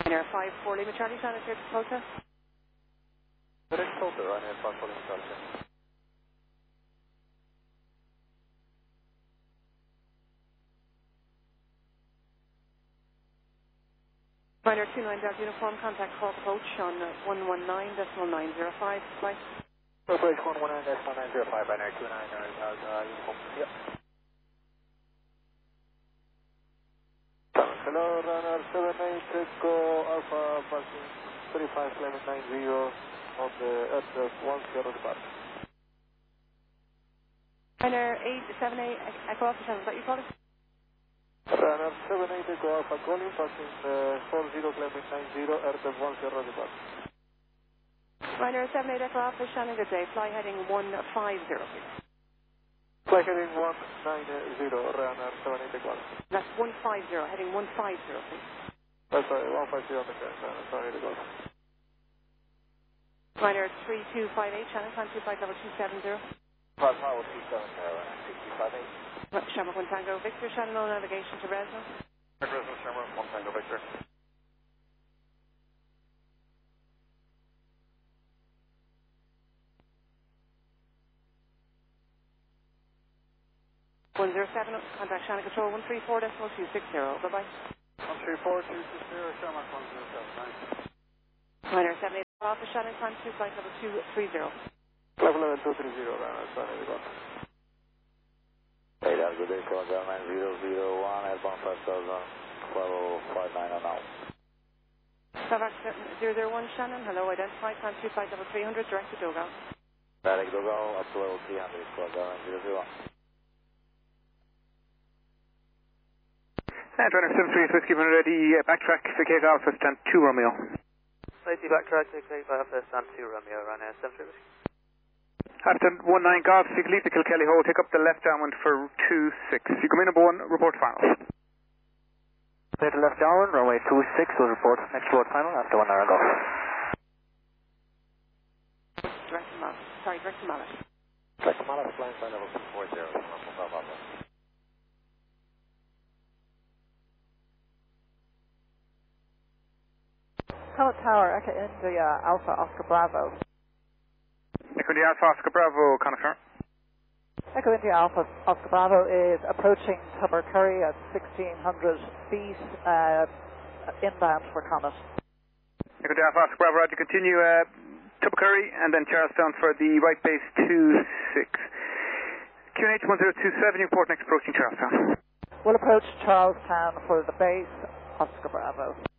Ryanair 54 Lima Charlie, Shannon, clear to Tulsa. Direct Tulsa, Ryanair 54 Lima Charlie. Ryanair 29 Delta Uniform, contact call approach on 119.905 flight. Approach 119.905, Ryanair 29 Uniform, yep. Hello, Ryanair 78 Echo Alpha, passing 351190 on the address 10 departure. Ryanair 878 Echo Alpha, Shannon, is that you call it? Ryanair 78 Echo Alpha calling, passing 401190, address 10 departure. Ryanair 78 Echo Alpha, Shannon, good day. Fly heading 150, please. Flight heading 190, Ryanair 78 Echo Alpha. That's 150, heading 150, please. That's sorry, 150 on the current, Ryanair 78 Echo Alpha. Ryanair 3258, Shannon, time to flight level 270. Power 270, Ryanair 3258. Shamrock 1 Tango Victor, Shannon, no navigation to Resno. Resno, Shamrock 1 Tango Victor. Contact Shannon Control 134.260. Bye-bye. 134.260, Shamrock 107, thanks. Ryanair 78 Alpha, Shannon, time to flight level 230. Level 230, Ryanair 78 Echo Alpha. Hey, have a good day, call 90001, airborne 5000, level 59 now. Savac 001, Shannon, hello, identified, time to flight level 300, direct to Dogal. Direct Dogal, up to level 300, call 90001. And Ryanair 73 Whiskey, when ready, backtrack for Cape Alpha, stand 2 Romeo. Safety backtrack to Cape Alpha, stand 2 Romeo, Ryanair 73 Whiskey. After 19 Golf, you can leave the Kilkelly hole, take up the left downwind for 26. You come in number 1, report final. Clear to left downwind, runway 26, will report next report final after 1 hour golf. Direct to Mallet. Sorry, direct to Mallet. Direct to Mallet, flying flight level 240, Alpha. Hello Tower, Echo India Alpha Oscar Bravo. Echo India Alpha Oscar Bravo, confirm. Echo India Alpha Oscar Bravo is approaching Tubbercurry at 1600 feet inbound for Comet. Echo India Alpha Oscar Bravo, Roger, continue Tubbercurry and then Charlestown for the right base 26. QNH 1027, you report next approaching Charlestown. We'll approach Charlestown for the base Oscar Bravo.